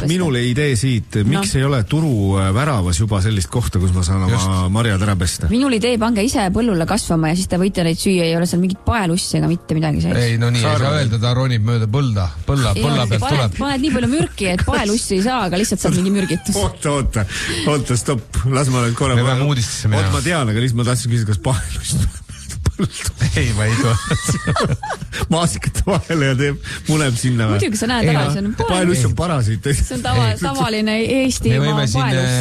minule idee siit, miks ei ole turu väravas juba sellist kohta, kus ma saan oma marjad ära pesta? Minul idee, pange ise põllule kasvama ja siis te võite neid süüa, ei ole seal mingit paelussi ega mitte midagi sees. Ei, no nii, ei saa öelda, ta ronib mööda põlla pealt tuleb. Paned nii palju mürki, et paelussi ei saa, aga lihtsalt saad mingi mürgitus. Oota, stopp, las ma nüüd korra. Me peame uudistesse minema. Ma tean, aga lihtsalt ma tahtsin küsida, kas paelust ei, ma ei tule. Maasikate vahele ja muneb sinna. Muidugi sa näed ära, see on paelust on parasiit. See on tavaline Eesti paelust.